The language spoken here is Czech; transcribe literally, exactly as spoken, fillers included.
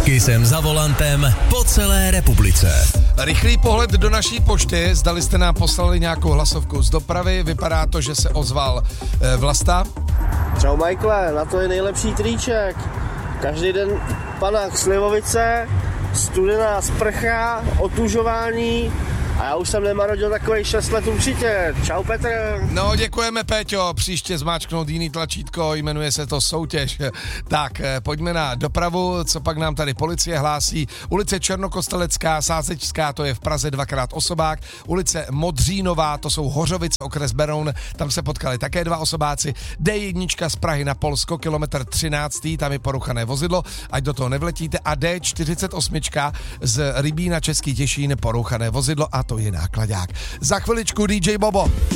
Kysem za volantem po celé republice. Rychlý pohled do naší pošty, zdali jste nám poslali nějakou hlasovku z dopravy, vypadá to, že se ozval e, Vlasta. Čau Michaele, na to je nejlepší triček. Každý den panák slivovice, studená sprcha, otužování a já už jsem nemarodil takovej šest let určitě. Čau Petr. No děkujeme Péťo, příště zmáčknout jiný tlačítko, jmenuje se to soutěž. Tak, pojďme na dopravu, co pak nám tady policie hlásí. Ulice Černokostelecká, Sázečská, to je v Praze dvakrát osobák. Ulice Modřínová, to jsou Hořovice, okres Beroun, tam se potkali také dva osobáci. D jedna z Prahy na Polsko, kilometr třináct, tam je poruchané vozidlo, ať do toho nevletíte. A D čtyřicet osm z Rybína Český Těšín, poruchané vozidlo a to je nákladák. Za chviličku D J Bobo.